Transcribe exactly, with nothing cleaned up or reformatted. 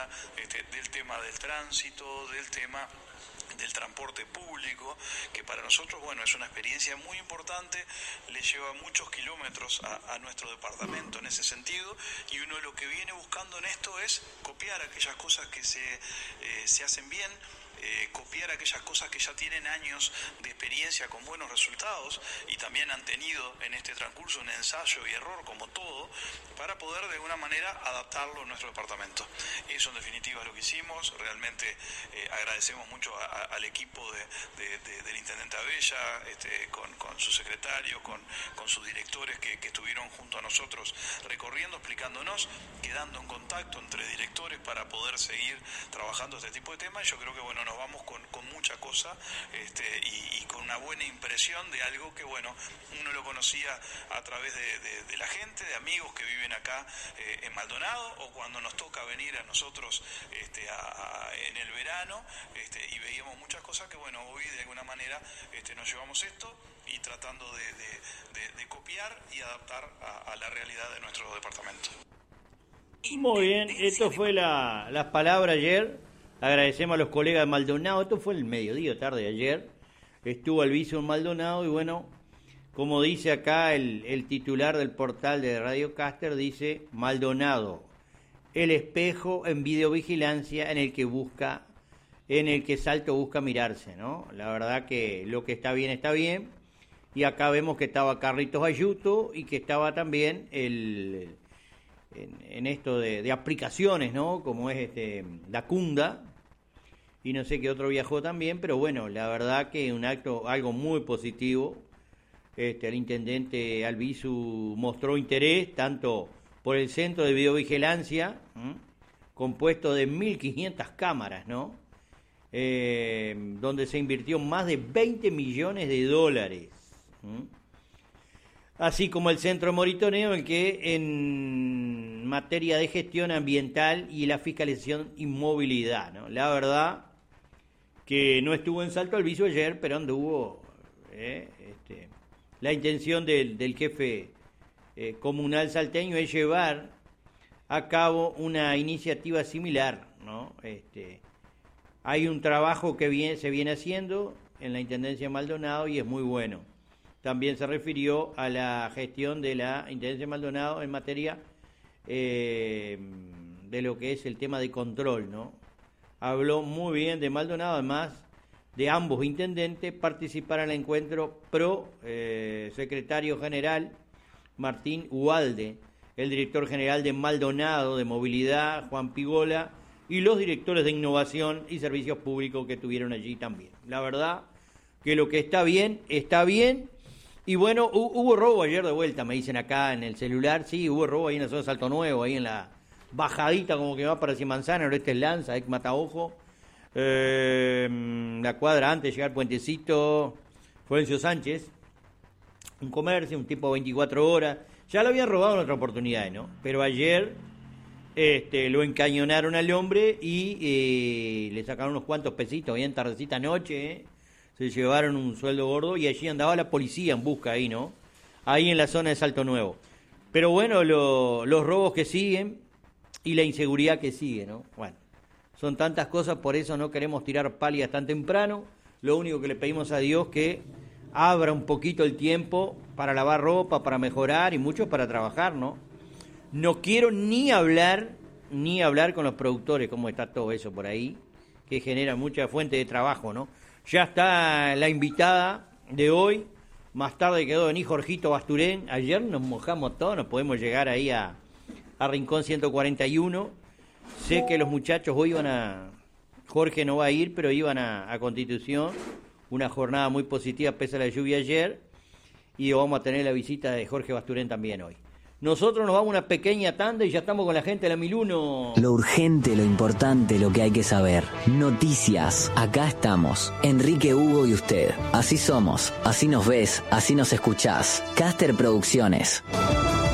cultura, este, del tema del tránsito, del tema del transporte público, que para nosotros, bueno, es una experiencia muy importante, le lleva muchos kilómetros a, a nuestro departamento en ese sentido, y uno lo que viene buscando en esto es copiar aquellas cosas que se, eh, se hacen bien, Eh, copiar aquellas cosas que ya tienen años de experiencia con buenos resultados y también han tenido en este transcurso un ensayo y error como todo, para poder de alguna manera adaptarlo a nuestro departamento. Eso en definitiva es lo que hicimos. Realmente eh, agradecemos mucho a, a, al equipo de, de, de, del Intendente Abella, este, con, con su secretario, con, con sus directores que, que estuvieron junto a nosotros recorriendo, explicándonos, quedando en contacto entre directores para poder seguir trabajando este tipo de temas. Yo creo que bueno, nos vamos con, con mucha cosa este, y, y con una buena impresión de algo que, bueno, uno lo conocía a través de, de, de la gente, de amigos que viven acá eh, en Maldonado, o cuando nos toca venir a nosotros este, a, a, en el verano, este, y veíamos muchas cosas que, bueno, hoy de alguna manera este, nos llevamos esto y tratando de, de, de, de copiar y adaptar a, a la realidad de nuestro departamento. Muy bien, esto fue la, las palabras ayer. Agradecemos a los colegas de Maldonado. Esto fue el mediodía, tarde de ayer. Estuvo Alviso en Maldonado y bueno, como dice acá el, el titular del portal de Radio Caster, dice Maldonado, el espejo en videovigilancia en el que busca, en el que Salto busca mirarse, ¿no? La verdad que lo que está bien está bien. Y acá vemos que estaba Carlitos Ayuto y que estaba también el en, en esto de, de aplicaciones, ¿no? Como es este Dacunda, y no sé qué otro viajó también, pero bueno, la verdad que un acto, algo muy positivo. Este, el intendente Albizu mostró interés tanto por el centro de videovigilancia, ¿m? compuesto de mil quinientas cámaras, ¿no? Eh, donde se invirtió más de veinte millones de dólares, ¿m? Así como el centro de monitoreo, en que en materia de gestión ambiental y la fiscalización y movilidad, ¿no? La verdad que no estuvo en Salto Albizu ayer, pero anduvo eh, este, la intención del, del jefe eh, comunal salteño es llevar a cabo una iniciativa similar, ¿no? Este, hay un trabajo que viene, se viene haciendo en la Intendencia de Maldonado y es muy bueno. También se refirió a la gestión de la Intendencia de Maldonado en materia eh, de lo que es el tema de control, ¿no? Habló muy bien de Maldonado, además de ambos intendentes participar en el encuentro pro eh, secretario general Martín Ualde, el director general de Maldonado de Movilidad, Juan Pigola, y los directores de Innovación y Servicios Públicos que estuvieron allí también. La verdad que lo que está bien, está bien. Y bueno, hubo robo ayer de vuelta, me dicen acá en el celular. Sí, hubo robo ahí en la zona de Salto Nuevo, ahí en la bajadita como que va para Cimanzana, Orestes Lanza, ex Mataojo. Eh, la cuadra antes de llegar al Puentecito, Florencio Sánchez. Un comercio, un tipo de veinticuatro horas. Ya lo habían robado en otra oportunidad, ¿no? Pero ayer este, lo encañonaron al hombre y eh, le sacaron unos cuantos pesitos, bien tardecita noche, ¿eh? Se llevaron un sueldo gordo y allí andaba la policía en busca ahí, ¿no? Ahí en la zona de Salto Nuevo. Pero bueno, lo, los robos que siguen y la inseguridad que sigue, ¿no? Bueno, son tantas cosas, por eso no queremos tirar palias tan temprano. Lo único que le pedimos a Dios que abra un poquito el tiempo para lavar ropa, para mejorar y muchos para trabajar, ¿no? No quiero ni hablar, ni hablar con los productores, cómo está todo eso por ahí, que genera mucha fuente de trabajo, ¿no? Ya está la invitada de hoy, más tarde quedó venir Jorgito Basturén. Ayer nos mojamos todos, nos podemos llegar ahí a, a Rincón ciento cuarenta y uno. Sé que los muchachos hoy iban a, Jorge no va a ir, pero iban a, a Constitución, una jornada muy positiva pese a la lluvia ayer, y vamos a tener la visita de Jorge Basturén también hoy. Nosotros nos vamos a una pequeña tanda y ya estamos con la gente de la mil uno. Lo urgente, lo importante, lo que hay que saber. Noticias. Acá estamos. Enrique, Hugo y usted. Así somos. Así nos ves. Así nos escuchás. Caster Producciones.